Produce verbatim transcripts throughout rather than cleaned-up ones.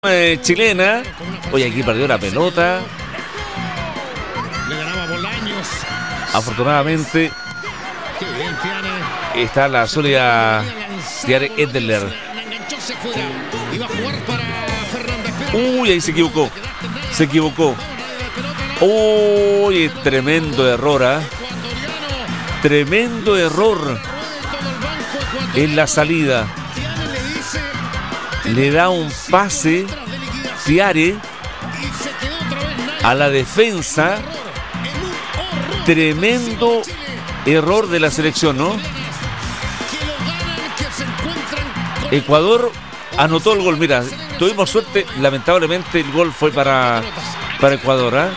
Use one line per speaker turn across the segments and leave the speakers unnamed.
Eh, chilena. Oye, aquí perdió la pelota.
Le ganaba Bolaños.
Afortunadamente está la sólida Tiare Edler. Uy, ahí se equivocó. Se equivocó. Uy, tremendo error, ¿eh? Tremendo error en la salida. Le da un pase Tiare a la defensa. Tremendo error de la selección, ¿no? Ecuador anotó el gol. Mira, tuvimos suerte. Lamentablemente el gol fue para, para Ecuador, ¿eh?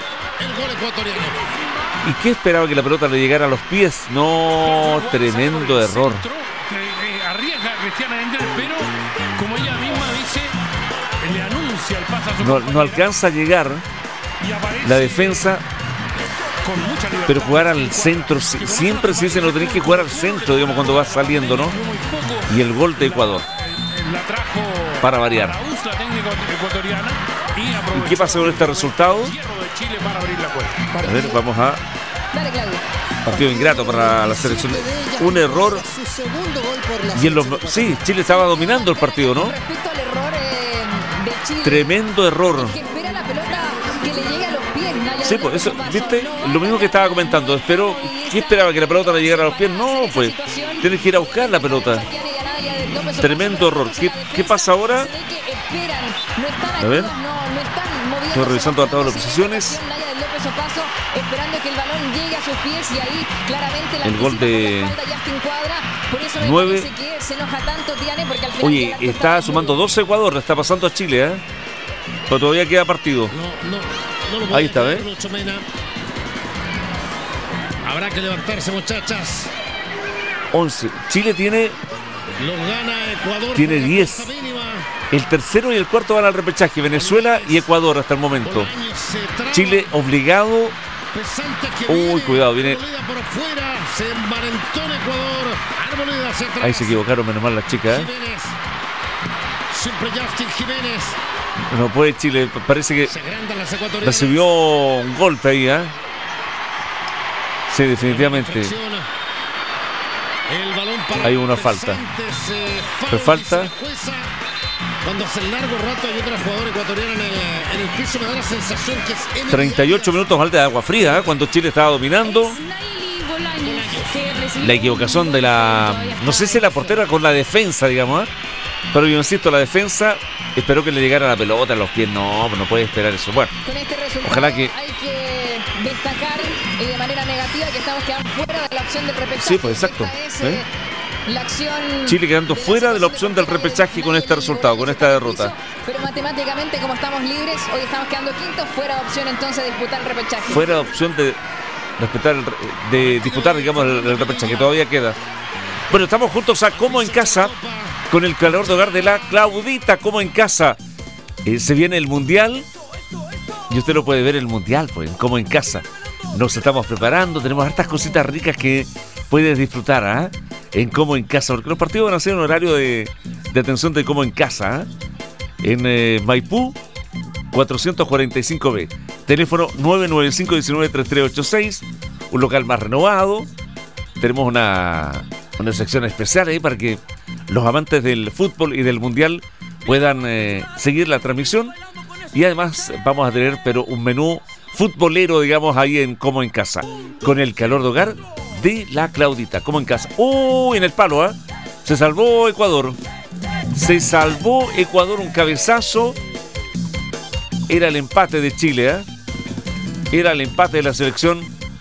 ¿Y qué esperaba? Que la pelota le llegara a los pies. No, tremendo error.
Arriesga Cristiana Endler, pero como ella misma dice, le anuncia el pase a su
No, no alcanza a llegar la defensa,
con mucha libertad,
pero jugar al centro. Siempre se dice, no tenés que jugar al centro, digamos, cuando vas saliendo, ¿no? Y el gol de Ecuador.
La trajo
para variar.
para U S, la técnica ecuatoriana, y,
¿Y qué pasa con este resultado?
de Chile para abrir la puerta.
A ver, vamos a...
Dale, Claudio.
Partido ingrato para la selección. Un error. Y en los... Sí, Chile estaba dominando el partido, ¿no?
Respecto al error eh, de Chile,
Tremendo error.
que espera la pelota que le llegue a los pies. Naya
Sí,
del
pues eso,
Paso.
¿viste?
No,
Lo mismo que estaba comentando. Espero, ¿qué esperaba? ¿Que la pelota le llegara a los pies? No, pues tienes que ir a buscar la pelota. Tremendo error. ¿Qué, qué pasa ahora? A ver. Estoy revisando la tabla de posiciones.
Esperando que el balón llegue a sus pies y ahí claramente la
El gol de
nueve.
nueve. Oye, está sumando doce Ecuador, le está pasando a Chile, ¿eh? Pero todavía queda partido.
No, no, no lo
Ahí está, ¿eh?
Lucho Mena. Habrá que levantarse, muchachas.
once. Chile tiene
Los gana Ecuador.
Tiene
por la
diez.
costa mínima.
el tercero y el cuarto van al repechaje. Venezuela y Ecuador hasta el momento.
Bolaños se traba.
Chile obligado.
Pesante que
Uy,
viene.
cuidado, viene.
Arboleda por fuera. Se envalentona Ecuador. Arboleda hacia atrás.
Ahí se equivocaron, menos mal las chicas, ¿eh?
Jiménez. Siempre Justin Jiménez.
No puede Chile, parece que
Se agrandan las ecuatorianas.
recibió un golpe ahí, ¿eh? Sí, definitivamente.
El balón para
Hay una falta.
Pesantes, eh,
Fue falta.
dice la jueza. Cuando hace largo rato hay otra jugadora ecuatoriana en el, en el piso, me da la sensación que es N.
treinta y ocho minutos mal de agua fría, ¿eh? Cuando Chile estaba dominando. La equivocación de la... No sé si la portera con la defensa, digamos, ¿eh? Pero yo insisto, la defensa esperó que le llegara la pelota a los pies. No, no puede esperar eso. Bueno,
Con este resultado
ojalá que...
hay que destacar eh, de manera negativa que estamos quedando fuera de la opción del repechaje.
Sí, pues, exacto.
Esta es,
¿Eh?
La acción
Chile quedando fuera de la opción del repechaje con este resultado, con esta derrota.
Pero matemáticamente, como estamos libres, hoy estamos quedando quintos, fuera de opción entonces de disputar el repechaje.
Fuera de opción de respetar el, de disputar, digamos, el, el repechaje, que todavía queda. Bueno, estamos juntos a Como en Casa, con el calor de hogar de la Claudita. Como en Casa. Eh, se viene el Mundial. Y usted lo puede ver el Mundial, pues, Como en Casa. Nos estamos preparando, tenemos hartas cositas ricas que puedes disfrutar, ¿ah? ¿eh? En Como en Casa, porque los partidos van a ser en horario de, de atención de Como en Casa, ¿eh? En eh, Maipú cuatrocientos cuarenta y cinco B, teléfono nueve nueve cinco, uno nueve, tres tres ocho seis, un local más renovado. Tenemos una, una sección especial ahí para que los amantes del fútbol y del mundial puedan eh, seguir la transmisión, y además vamos a tener pero un menú futbolero, digamos, ahí en Como en Casa, con el calor de hogar de la Claudita. Como en Casa. Uy, en el palo, ¿eh? Se salvó Ecuador. Se salvó Ecuador, un cabezazo. Era el empate de Chile, ¿eh? Era el empate de la selección.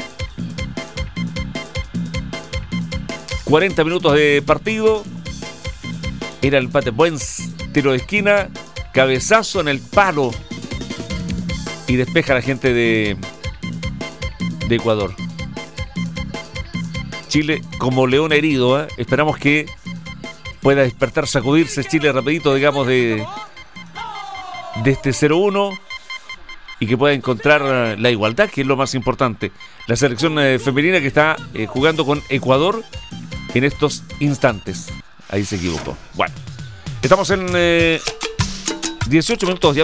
cuarenta minutos de partido. Era el empate. Buen tiro de esquina. Cabezazo en el palo. Y despeja a la gente de, de Ecuador. Chile como león herido, ¿eh? Esperamos que pueda despertar, sacudirse Chile rapidito, digamos, de, de este cero uno, y que pueda encontrar la igualdad, que es lo más importante. La selección eh, femenina que está eh, jugando con Ecuador en estos instantes. Ahí se equivocó. Bueno, estamos en... Eh, dieciocho minutos ya.